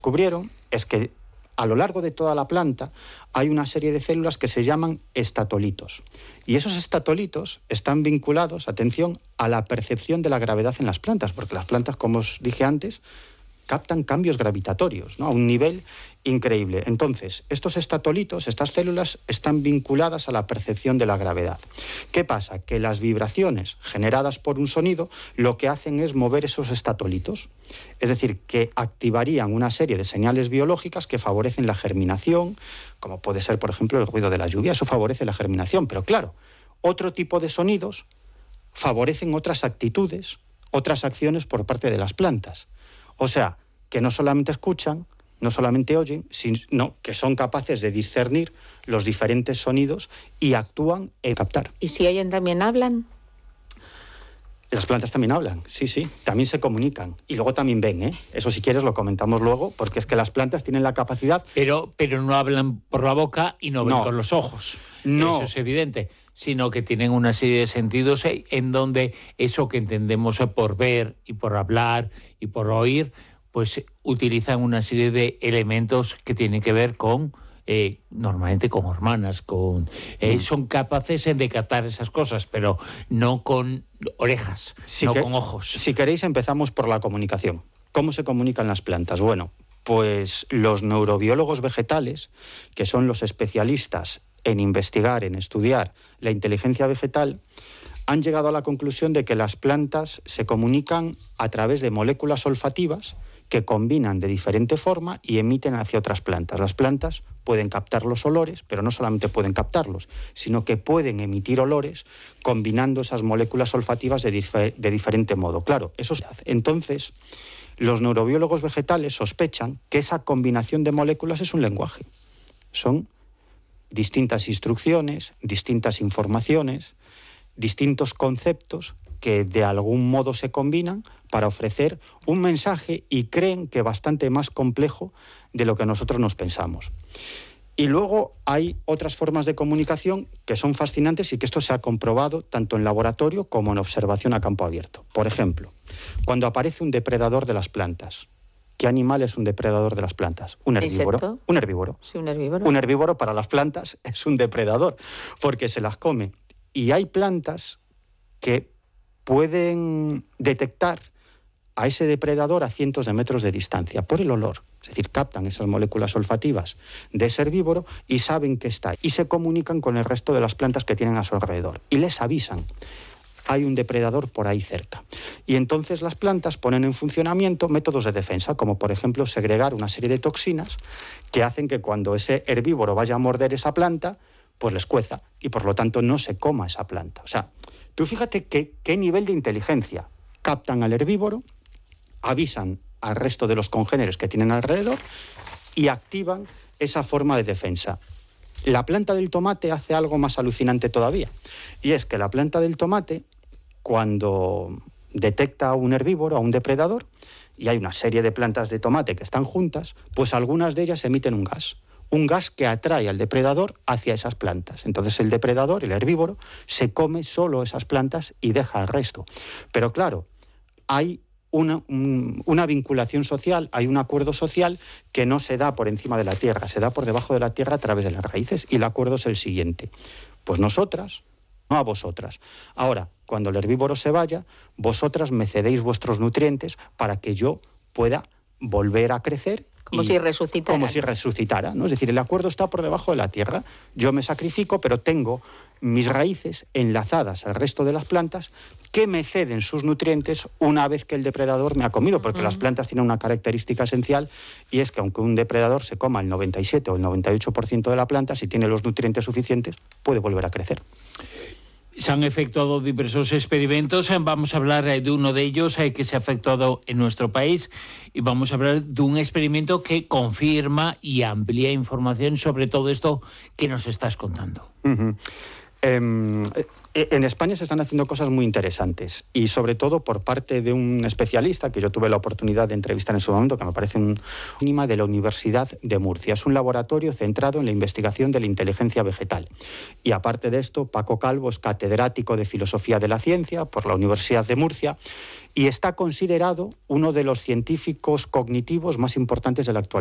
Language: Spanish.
descubrieron es que a lo largo de toda la planta hay una serie de células que se llaman estatolitos. Y esos estatolitos están vinculados, atención, a la percepción de la gravedad en las plantas, porque las plantas, como os dije antes, captan cambios gravitatorios, ¿no?, a un nivel increíble. Entonces, estos estatolitos, estas células, están vinculadas a la percepción de la gravedad. ¿Qué pasa? Que las vibraciones generadas por un sonido lo que hacen es mover esos estatolitos. Es decir, que activarían una serie de señales biológicas que favorecen la germinación, como puede ser, por ejemplo, el ruido de la lluvia. Eso favorece la germinación. Pero claro, otro tipo de sonidos favorecen otras actitudes, otras acciones por parte de las plantas. O sea, que no solamente escuchan, no solamente oyen, sino que son capaces de discernir los diferentes sonidos y actúan en captar. ¿Y si oyen también hablan? Las plantas también hablan, sí, también se comunican. Y luego también ven, ¿eh? Eso si quieres lo comentamos luego, porque es que las plantas tienen la capacidad... Pero no hablan por la boca y no ven con los ojos. No. Eso es evidente. Sino que tienen una serie de sentidos en donde eso que entendemos por ver y por hablar y por oír, pues utilizan una serie de elementos que tienen que ver con, normalmente con hormonas, son capaces de captar esas cosas, pero no con orejas, con ojos. Si queréis, empezamos por la comunicación. ¿Cómo se comunican las plantas? Bueno, pues los neurobiólogos vegetales, que son los especialistas en investigar, en estudiar la inteligencia vegetal, han llegado a la conclusión de que las plantas se comunican a través de moléculas olfativas que combinan de diferente forma y emiten hacia otras plantas. Las plantas pueden captar los olores, pero no solamente pueden captarlos, sino que pueden emitir olores combinando esas moléculas olfativas de diferente modo. Claro, eso se hace. Entonces, los neurobiólogos vegetales sospechan que esa combinación de moléculas es un lenguaje. Son distintas instrucciones, distintas informaciones, distintos conceptos que de algún modo se combinan para ofrecer un mensaje, y creen que bastante más complejo de lo que nosotros nos pensamos. Y luego hay otras formas de comunicación que son fascinantes y que esto se ha comprobado tanto en laboratorio como en observación a campo abierto. Por ejemplo, cuando aparece un depredador de las plantas. ¿Qué animal es un depredador de las plantas? Un herbívoro. ¿Insecto? Un herbívoro. Sí, un herbívoro. Un herbívoro para las plantas es un depredador, porque se las come. Y hay plantas que pueden detectar a ese depredador a cientos de metros de distancia por el olor. Es decir, captan esas moléculas olfativas de ese herbívoro y saben que está ahí. Y se comunican con el resto de las plantas que tienen a su alrededor. Y les avisan. Hay un depredador por ahí cerca. Y entonces las plantas ponen en funcionamiento métodos de defensa, como por ejemplo segregar una serie de toxinas que hacen que cuando ese herbívoro vaya a morder esa planta, pues les cueza y por lo tanto no se coma esa planta. O sea, tú fíjate qué nivel de inteligencia. Captan al herbívoro, avisan al resto de los congéneres que tienen alrededor y activan esa forma de defensa. La planta del tomate hace algo más alucinante todavía, y es que la planta del tomate, cuando detecta a un herbívoro, a un depredador, y hay una serie de plantas de tomate que están juntas, pues algunas de ellas emiten un gas que atrae al depredador hacia esas plantas. Entonces el depredador, el herbívoro, se come solo esas plantas y deja el resto. Pero claro, hay una vinculación social, hay un acuerdo social que no se da por encima de la tierra, se da por debajo de la tierra a través de las raíces, y el acuerdo es el siguiente: pues nosotras, no a vosotras. Ahora, cuando el herbívoro se vaya, vosotras me cedéis vuestros nutrientes para que yo pueda volver a crecer. Como si resucitara. Como si resucitara, ¿no? Es decir, el acuerdo está por debajo de la tierra. Yo me sacrifico, pero tengo mis raíces enlazadas al resto de las plantas que me ceden sus nutrientes una vez que el depredador me ha comido, porque las plantas tienen una característica esencial, y es que aunque un depredador se coma el 97 o el 98% de la planta, si tiene los nutrientes suficientes, puede volver a crecer. Se han efectuado diversos experimentos. Vamos a hablar de uno de ellos que se ha efectuado en nuestro país, y vamos a hablar de un experimento que confirma y amplía información sobre todo esto que nos estás contando. En España se están haciendo cosas muy interesantes y sobre todo por parte de un especialista que yo tuve la oportunidad de entrevistar en su momento, que me parece un de la Universidad de Murcia. Es un laboratorio centrado en la investigación de la inteligencia vegetal. Y aparte de esto, Paco Calvo es catedrático de Filosofía de la Ciencia por la Universidad de Murcia y está considerado uno de los científicos cognitivos más importantes de la actualidad.